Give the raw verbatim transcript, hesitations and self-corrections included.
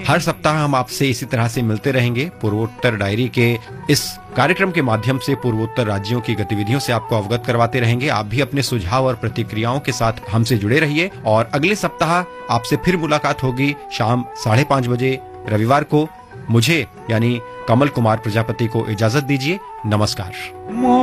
हर सप्ताह हम आपसे इसी तरह से मिलते रहेंगे। पूर्वोत्तर डायरी के इस कार्यक्रम के माध्यम से पूर्वोत्तर राज्यों की गतिविधियों से आपको अवगत करवाते रहेंगे। आप भी अपने सुझाव और प्रतिक्रियाओं के साथ हमसे जुड़े रहिए और अगले सप्ताह आपसे फिर मुलाकात होगी शाम साढ़े पांच बजे रविवार को। मुझे यानी कमल कुमार प्रजापति को इजाजत दीजिए। नमस्कार।